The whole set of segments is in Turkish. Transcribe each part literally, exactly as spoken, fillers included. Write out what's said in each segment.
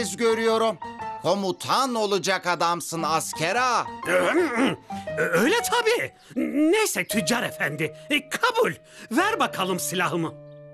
kez görüyorum. Komutan olacak adamsın asker ağa. Öyle tabii. Neyse tüccar efendi, e, kabul. Ver bakalım silahımı.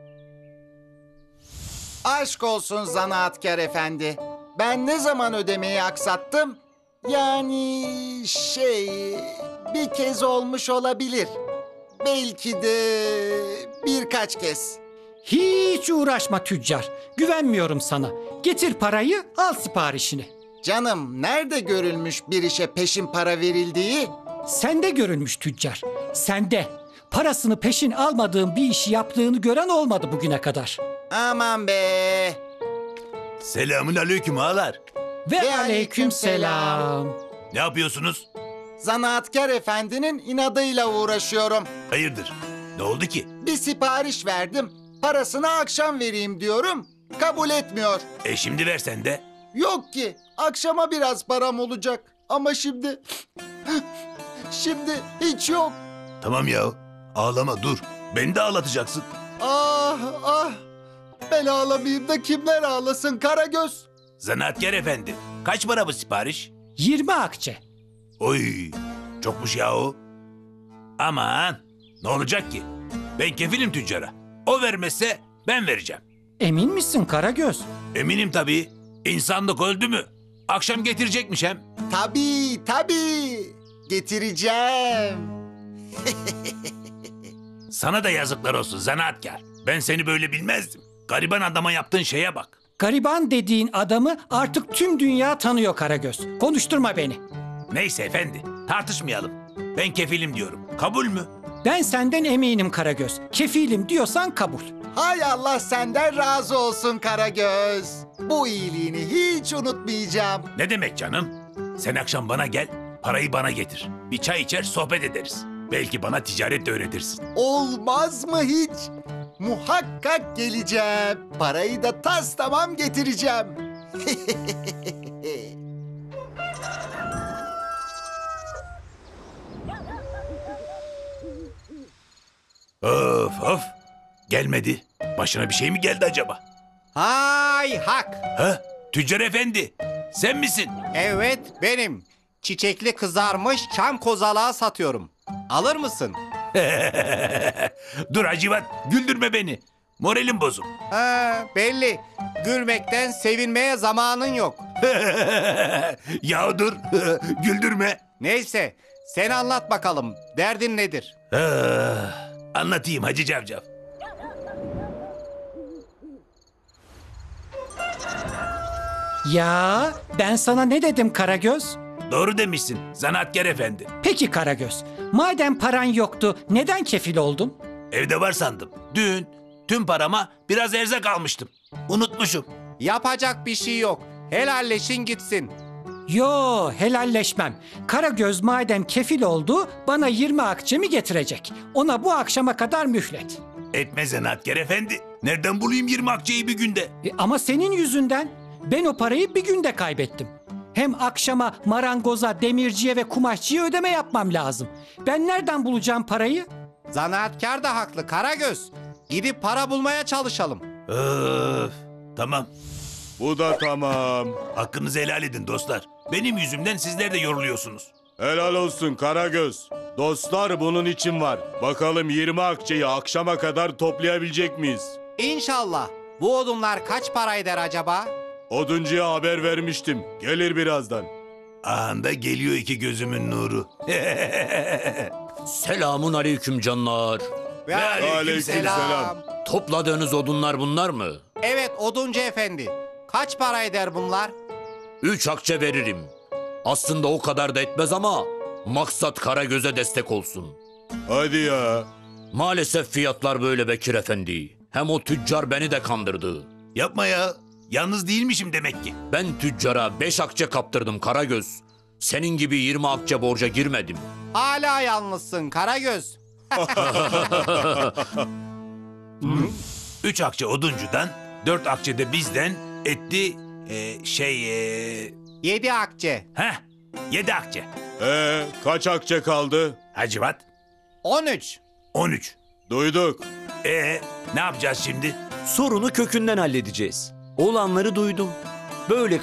Aşk olsun zanaatkar efendi. Ben ne zaman ödemeyi aksattım? Yani şey bir kez olmuş olabilir. Belki de birkaç kez. Hiç uğraşma tüccar. Güvenmiyorum sana. Getir parayı, al siparişini. Canım nerede görülmüş bir işe peşin para verildiği? Sende görülmüş tüccar. Sende. Parasını peşin almadığın bir işi yaptığını gören olmadı bugüne kadar. Aman be. Selamün aleyküm ağalar. Ve, Ve aleyküm selam. Ne yapıyorsunuz? Zanaatkar efendinin inadıyla uğraşıyorum. Hayırdır? Ne oldu ki? Bir sipariş verdim. Parasını akşam vereyim diyorum. Kabul etmiyor. E şimdi versen de. Yok ki. Akşama biraz param olacak. Ama şimdi... Şimdi hiç yok. Tamam ya. Ağlama dur. Beni de ağlatacaksın. Ah ah. Ben ağlamayayım da kimler ağlasın Karagöz? Zanaatkar efendi. Kaç para bu sipariş? yirmi akçe. Oy. Çokmuş ya o. Aman. Ne olacak ki? Ben kefilim tüccara. O vermezse ben vereceğim. Emin misin Karagöz? Eminim tabii. İnsanlık öldü mü? Akşam getirecekmiş hem. Tabii tabii. Getireceğim. Sana da yazıklar olsun zanaatkar. Ben seni böyle bilmezdim. Gariban adama yaptığın şeye bak. Gariban dediğin adamı artık tüm dünya tanıyor Karagöz. Konuşturma beni. Neyse efendi, tartışmayalım. Ben kefilim diyorum. Kabul mü? Ben senden eminim Karagöz. Kefilim diyorsan kabul. Hay Allah senden razı olsun Karagöz. Bu iyiliğini hiç unutmayacağım. Ne demek canım? Sen akşam bana gel, parayı bana getir. Bir çay içer, sohbet ederiz. Belki bana ticaret de öğretirsin. Olmaz mı hiç? Muhakkak geleceğim. Parayı da tas tamam getireceğim. Of of. Gelmedi. Başına bir şey mi geldi acaba? Hay hak. Ha? Tüccar efendi. Sen misin? Evet benim. Çiçekli kızarmış çam kozalağı satıyorum. Alır mısın? Dur Hacivat, güldürme beni. Moralim bozuk. Ha, belli. Gülmekten sevinmeye zamanın yok. Ya dur, güldürme. Neyse sen anlat bakalım. Derdin nedir? Ah, anlatayım Hacı Cavcav. Ya ben sana ne dedim Karagöz? Doğru demişsin zanaatkar efendi. Peki Karagöz, madem paran yoktu neden kefil oldun? Evde var sandım. Dün tüm parama biraz erzak almıştım. Unutmuşum. Yapacak bir şey yok. Helalleşin gitsin. Yo, helalleşmem. Karagöz madem kefil oldu bana yirmi akçemi getirecek. Ona bu akşama kadar mühlet. Etme zanaatkar efendi. Nereden bulayım yirmi akçeyi bir günde? E, ama senin yüzünden ben o parayı bir günde kaybettim. Hem akşama marangoza, demirciye ve kumaşçıya ödeme yapmam lazım. Ben nereden bulacağım parayı? Zanaatkar da haklı Karagöz. Gidip para bulmaya çalışalım. Öf, tamam. Bu da tamam. Hakkınızı helal edin dostlar. Benim yüzümden sizler de yoruluyorsunuz. Helal olsun Karagöz. Dostlar bunun için var. Bakalım yirmi akçeyi akşama kadar toplayabilecek miyiz? İnşallah. Bu odunlar kaç para eder acaba? Oduncuya haber vermiştim. Gelir birazdan. Anında geliyor iki gözümün nuru. Selamun aleyküm canlar. Ve aleykümselam. Topladığınız odunlar bunlar mı? Evet oduncu efendi. Kaç para eder bunlar? Üç akçe veririm. Aslında o kadar da etmez ama maksat Karagöz'e destek olsun. Hadi ya. Maalesef fiyatlar böyle Bekir Efendi. Hem o tüccar beni de kandırdı. Yapma ya. Yalnız değilmişim demek ki. Ben tüccara beş akçe kaptırdım Karagöz. Senin gibi yirmi akçe borca girmedim. Hala yalnızsın Karagöz. Üç akçe oduncudan, dört akçe de bizden etti e, şey e, Yedi akçe. heh, yedi akçe. Ee, kaç akçe kaldı? Hacivat, On üç. on üç. Duyduk. E ne yapacağız şimdi? Sorunu kökünden halledeceğiz. Olanları duydum. Böyle